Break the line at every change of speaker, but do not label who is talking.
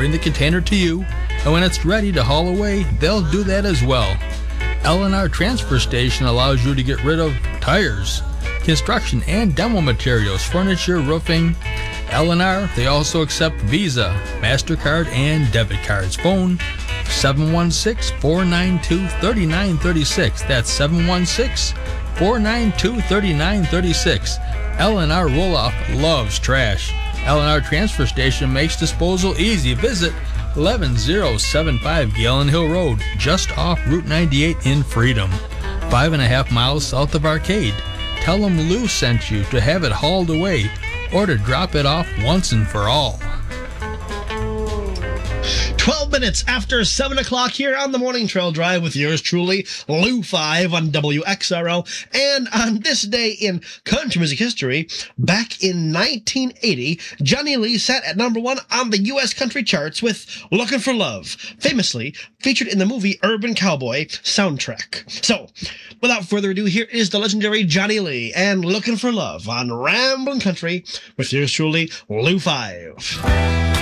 bring the container to you, and when it's ready to haul away, they'll do that as well. L&R Transfer Station allows you to get rid of tires, construction and demo materials, furniture, roofing. L&R, they also accept Visa, MasterCard, and debit cards. Phone 716-492-3936. That's 716-492-3936. L&R Roloff loves trash. L&R Transfer Station makes disposal easy. Visit 11075 Galen Hill Road, just off Route 98 in Freedom, 5.5 miles south of Arcade. Tell them Lou sent you to have it hauled away or to drop it off once and for all.
12 minutes after 7 o'clock here on the Morning Trail Drive with yours truly, Lou 5 on WXRO. And on this day in country music history, back in 1980, Johnny Lee sat at number 1 on the U.S. country charts with Looking for Love, famously featured in the movie Urban Cowboy soundtrack. So, without further ado, here is the legendary Johnny Lee and Looking for Love on Ramblin' Country with yours truly, Lou 5.